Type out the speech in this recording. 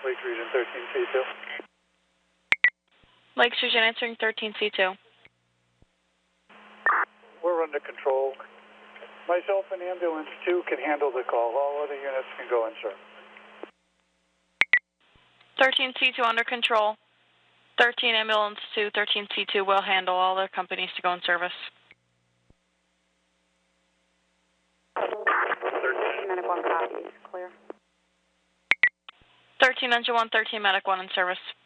Lake Region 13C2. Lakes Region answering 13C2. We're under control. Myself and Ambulance 2 can handle the call. All other units can go in, sir. 13C2 under control. 13 Ambulance 2, 13C2 will handle all their companies to go in service. 13 Medic 1 copies. Clear. 13 Engine 1, 13 Medic 1 in service.